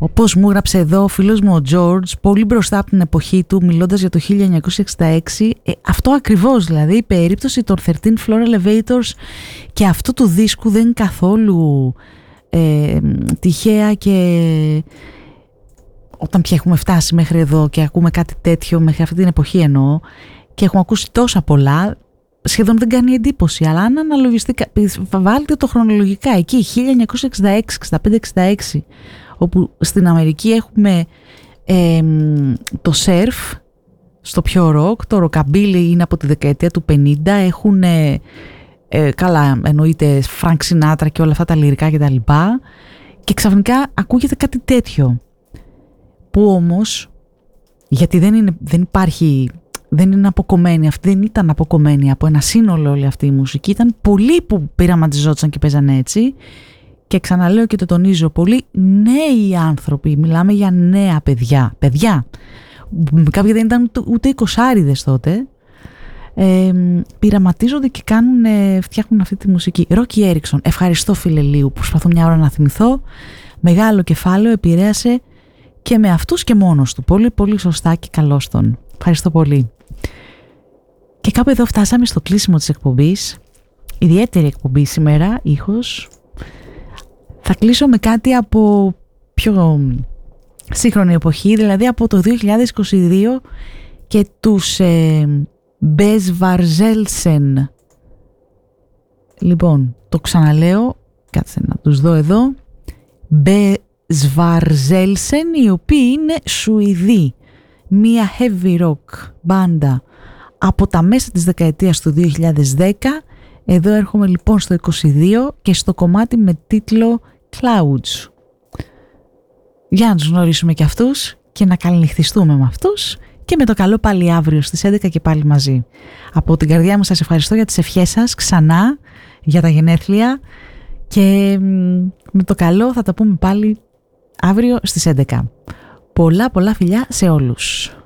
Όπως μου έγραψε εδώ ο φίλος μου ο George, πολύ μπροστά από την εποχή του, μιλώντας για το 1966, αυτό ακριβώς, δηλαδή η περίπτωση των 13 Floor Elevators και αυτού του δίσκου δεν είναι καθόλου τυχαία, και όταν πια έχουμε φτάσει μέχρι εδώ και ακούμε κάτι τέτοιο, μέχρι αυτή την εποχή εννοώ, και έχουμε ακούσει τόσα πολλά, σχεδόν δεν κάνει εντύπωση. Αλλά αν αναλογιστεί, βάλτε το χρονολογικά εκεί, 1966, 65, 66, όπου στην Αμερική έχουμε το surf στο πιο rock, το rockabilly είναι από τη δεκαετία του 50, έχουν καλά εννοείται Frank Sinatra και όλα αυτά τα λυρικά και τα λοιπά, και ακούγεται κάτι τέτοιο, που όμως, γιατί δεν είναι αποκομμένη, αυτή δεν ήταν αποκομμένη από ένα σύνολο όλη αυτή η μουσική, ήταν πολλοί που πειραματιζόντουσαν και παίζανε έτσι. Και ξαναλέω και το τονίζω, πολύ νέοι άνθρωποι, μιλάμε για νέα παιδιά, κάποιοι δεν ήταν ούτε 20άριδες τότε, πειραματίζονται και φτιάχνουν αυτή τη μουσική. Ρόκι Έριξον, ευχαριστώ φίλε Λίου, προσπαθώ μια ώρα να θυμηθώ, μεγάλο κεφάλαιο, επηρέασε και με αυτούς και μόνος του, πολύ πολύ σωστά και καλώς τον. Ευχαριστώ πολύ. Και κάπου εδώ φτάσαμε στο κλείσιμο της εκπομπής, ιδιαίτερη εκπομπή σήμερα, ήχος. Θα κλείσω με κάτι από πιο σύγχρονη εποχή, δηλαδή από το 2022 και τους Μπεσβαρζέλσεν. Λοιπόν, το ξαναλέω, κάτσε να τους δω εδώ. Μπεσβαρζέλσεν, οι οποίοι είναι Σουηδοί. Μία heavy rock μπάντα από τα μέσα της δεκαετίας του 2010. Εδώ έρχομαι λοιπόν στο 22 και στο κομμάτι με τίτλο Clouds. Για να τους γνωρίσουμε και αυτούς και να καληνυχτιστούμε με αυτούς, και με το καλό πάλι αύριο στις 11 και πάλι μαζί. Από την καρδιά μου σας ευχαριστώ για τις ευχές σας ξανά για τα γενέθλια, και με το καλό θα τα πούμε πάλι αύριο στις 11. Πολλά φιλιά σε όλους.